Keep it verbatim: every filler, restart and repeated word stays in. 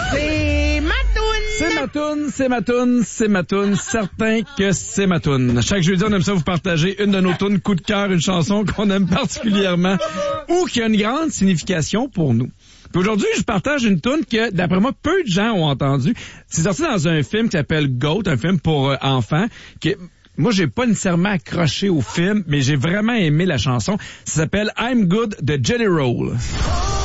C'est ma toune! C'est ma toune, c'est ma toune, c'est ma toune. Certain que c'est ma toune. Chaque jeudi, on aime ça vous partager une de nos tounes, coup de cœur, une chanson qu'on aime particulièrement ou qui a une grande signification pour nous. Puis aujourd'hui, je partage une toune que, d'après moi, peu de gens ont entendu. C'est sorti dans un film qui s'appelle Goat, un film pour euh, enfants, qui moi, j'ai pas nécessairement accroché au film, mais j'ai vraiment aimé la chanson. Ça s'appelle I'm Good de Jelly Roll.